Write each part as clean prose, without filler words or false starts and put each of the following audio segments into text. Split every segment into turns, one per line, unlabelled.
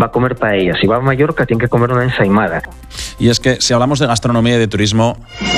va a comer paella. Si va a Mallorca, tiene que comer una ensaimada.
Y es que si hablamos de gastronomía y de turismo,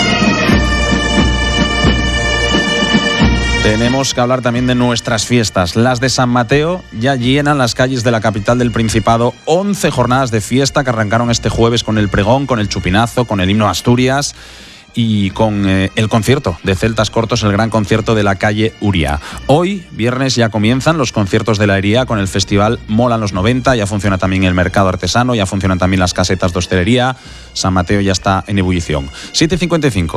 tenemos que hablar también de nuestras fiestas. Las de San Mateo ya llenan las calles de la capital del Principado. 11 jornadas de fiesta que arrancaron este jueves con el pregón, con el chupinazo, con el himno a Asturias y con el concierto de Celtas Cortos, el gran concierto de la calle Uría. Hoy, viernes, ya comienzan los conciertos de la Hería con el festival Molan los 90. Ya funciona también el mercado artesano, ya funcionan también las casetas de hostelería. San Mateo ya está en ebullición. 7:55.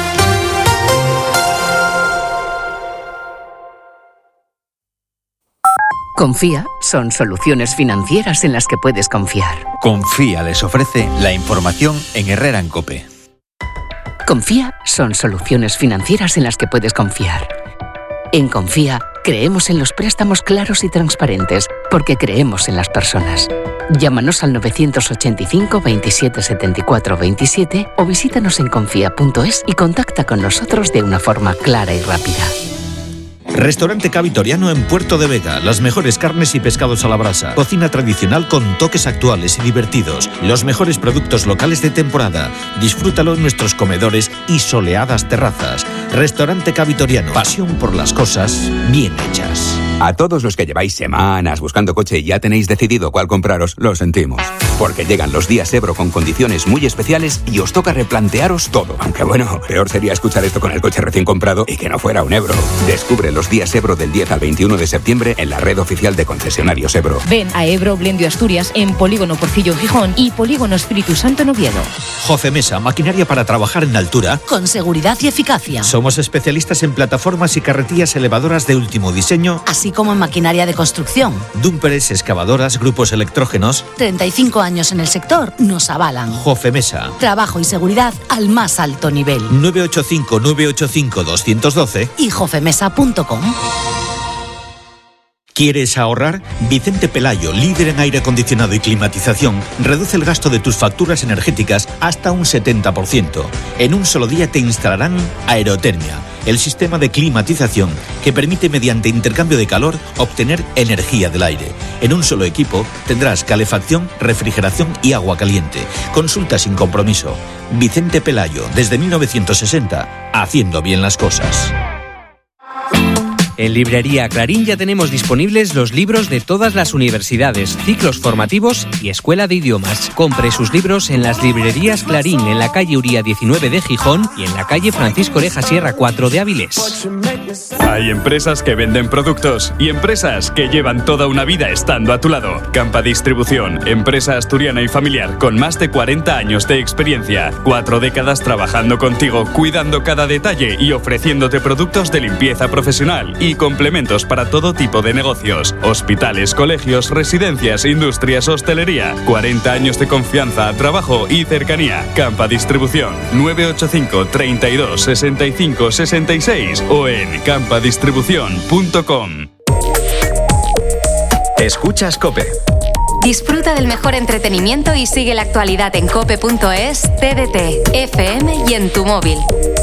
Confía son soluciones financieras en las que puedes confiar.
Confía les ofrece la información en Herrera en COPE.
Confía son soluciones financieras en las que puedes confiar. En Confía creemos en los préstamos claros y transparentes porque creemos en las personas. Llámanos al 985 27 74 27 o visítanos en confía.es y contacta con nosotros de una forma clara y rápida.
Restaurante Ca Vitoriano en Puerto de Vega. Las mejores carnes y pescados a la brasa. Cocina tradicional con toques actuales y divertidos. Los mejores productos locales de temporada. Disfrútalo en nuestros comedores y soleadas terrazas. Restaurante Ca Vitoriano. Pasión por las cosas bien hechas.
A todos los que lleváis semanas buscando coche y ya tenéis decidido cuál compraros, lo sentimos. Porque llegan los días Ebro con condiciones muy especiales y os toca replantearos todo. Aunque bueno, peor sería escuchar esto con el coche recién comprado y que no fuera un Ebro. Descubre los días Ebro del 10 al 21 de septiembre en la red oficial de concesionarios Ebro.
Ven a Ebro Blendio Asturias en Polígono Porcillo Gijón y Polígono Espíritu Santo en Oviedo.
Jofemesa, maquinaria para trabajar en altura.
Con seguridad y eficacia.
Somos especialistas en plataformas y carretillas elevadoras de último diseño.
Así como en maquinaria de construcción.
Dúmperes, excavadoras, grupos electrógenos.
35 años en el sector nos avalan.
Jofemesa.
Trabajo y seguridad al más alto nivel.
985 985 212
y jofemesa.com.
¿Quieres ahorrar? Vicente Pelayo, líder en aire acondicionado y climatización, reduce el gasto de tus facturas energéticas hasta un 70%. En un solo día te instalarán Aerotermia, el sistema de climatización que permite mediante intercambio de calor obtener energía del aire. En un solo equipo tendrás calefacción, refrigeración y agua caliente. Consulta sin compromiso. Vicente Pelayo, desde 1960, haciendo bien las cosas.
En Librería Clarín ya tenemos disponibles los libros de todas las universidades, ciclos formativos y escuela de idiomas. Compre sus libros en las librerías Clarín en la calle Uría 19 de Gijón y en la calle Francisco Oreja Sierra 4 de Avilés.
Hay empresas que venden productos y empresas que llevan toda una vida estando a tu lado. Campa Distribución, empresa asturiana y familiar con más de 40 años de experiencia. 4 décadas trabajando contigo, cuidando cada detalle y ofreciéndote productos de limpieza profesional y complementos para todo tipo de negocios. Hospitales, colegios, residencias, industrias, hostelería. 40 años de confianza, trabajo y cercanía. Campa Distribución. 985 32 65 66 o en campadistribución.com.
Escuchas COPE.
Disfruta del mejor entretenimiento y sigue la actualidad en cope.es, TDT, FM y en tu móvil.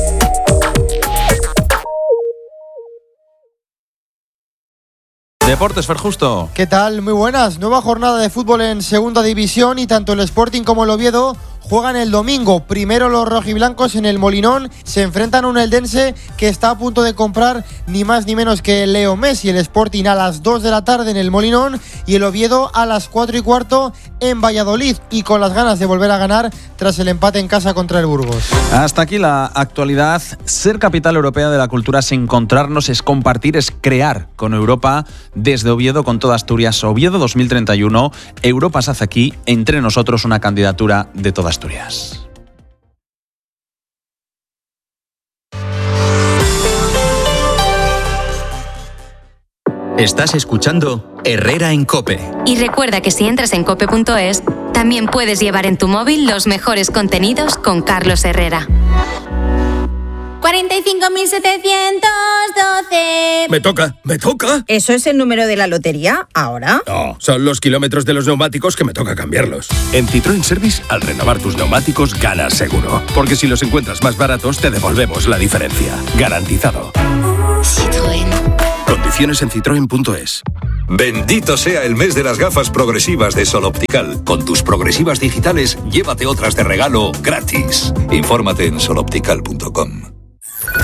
Deportes, Fer Justo.
¿Qué tal? Muy buenas. Nueva jornada de fútbol en segunda división y tanto el Sporting como el Oviedo juegan el domingo. Primero los rojiblancos en el Molinón se enfrentan a un eldense que está a punto de comprar ni más ni menos que Leo Messi. El Sporting a las 2 de la tarde en el Molinón y el Oviedo a las 4:15 en Valladolid y con las ganas de volver a ganar tras el empate en casa contra el Burgos.
Hasta aquí la actualidad. Ser capital europea de la cultura es encontrarnos, es compartir, es crear con Europa desde Oviedo con toda Asturias. Oviedo 2031, Europa se hace aquí, entre nosotros una candidatura de toda Asturias.
Estás escuchando Herrera en COPE.
Y recuerda que si entras en cope.es, también puedes llevar en tu móvil los mejores contenidos con Carlos Herrera.
45.712.
Me toca.
¿Eso es el número de la lotería ahora?
No, son los kilómetros de los neumáticos que me toca cambiarlos.
En Citroën Service, al renovar tus neumáticos, ganas seguro. Porque si los encuentras más baratos, te devolvemos la diferencia. Garantizado.
Citroën.
Condiciones en citroen.es.
Bendito sea el mes de las gafas progresivas de Sol Optical. Con tus progresivas digitales, llévate otras de regalo gratis. Infórmate en soloptical.com.